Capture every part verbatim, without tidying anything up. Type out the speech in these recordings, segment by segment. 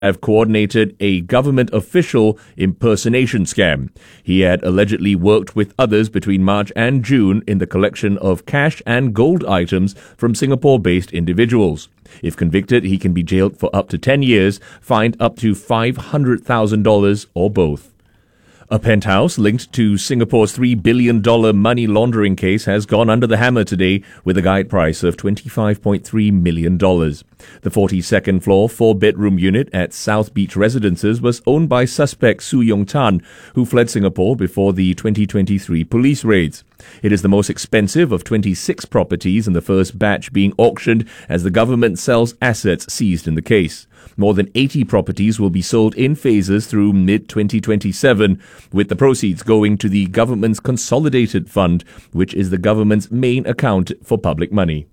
have coordinated a government official impersonation scam. He had allegedly worked with others between March and June in the collection of cash and gold items from Singapore-based individuals. If convicted, he can be jailed for up to ten years, fined up to five hundred thousand dollars or both. A penthouse linked to Singapore's three billion dollars money laundering case has gone under the hammer today with a guide price of twenty-five point three million dollars. The forty-second floor, four-bedroom unit at South Beach Residences was owned by suspect Su Yong Tan, who fled Singapore before the twenty twenty-three police raids. It is the most expensive of twenty-six properties in the first batch being auctioned as the government sells assets seized in the case. More than eighty properties will be sold in phases through mid twenty twenty-seven, with the proceeds going to the government's Consolidated Fund, which is the government's main account for public money.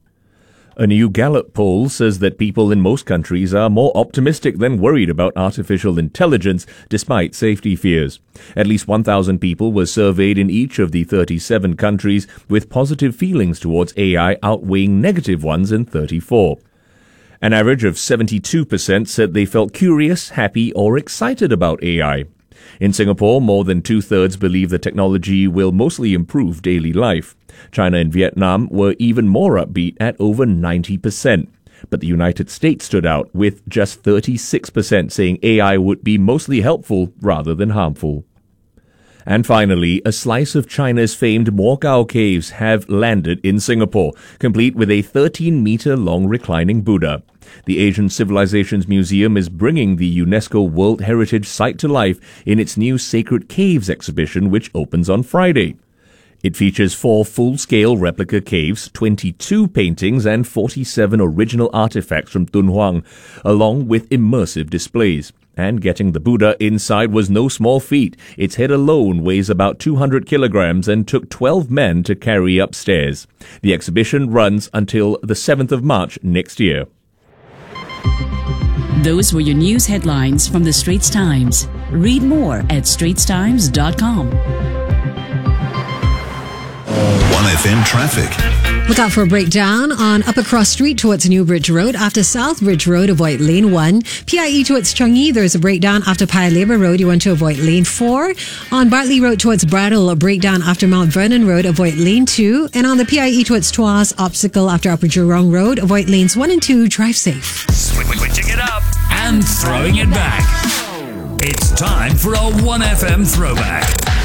A new Gallup poll says that people in most countries are more optimistic than worried about artificial intelligence, despite safety fears. At least one thousand people were surveyed in each of the thirty-seven countries, with positive feelings towards A I outweighing negative ones in thirty-four. An average of seventy-two percent said they felt curious, happy, or excited about A I. In Singapore, more than two-thirds believe the technology will mostly improve daily life. China and Vietnam were even more upbeat at over ninety percent. But the United States stood out, with just thirty-six percent saying A I would be mostly helpful rather than harmful. And finally, a slice of China's famed Mogao Caves have landed in Singapore, complete with a thirteen-meter-long reclining Buddha. The Asian Civilizations Museum is bringing the UNESCO World Heritage Site to life in its new Sacred Caves exhibition, which opens on Friday. It features four full-scale replica caves, twenty-two paintings, and forty-seven original artifacts from Dunhuang, along with immersive displays. And getting the Buddha inside was no small feat. Its head alone weighs about two hundred kilograms and took twelve men to carry upstairs. The exhibition runs until the seventh of March next year. Those were your news headlines from the Straits Times. Read more at straits times dot com. one F M traffic. Look out for a breakdown on Upper Cross Street towards New Bridge Road. After South Bridge Road, avoid lane one. P I E towards Changi, there's a breakdown after Paya Lebar Road. You want to avoid lane four. On Bartley Road towards Brattle, a breakdown after Mount Vernon Road. Avoid lane two. And on the P I E towards Tuas, obstacle after Upper Jurong Road. Avoid lanes one and two. Drive safe. Switching it up and throwing it back. It's time for a one F M throwback.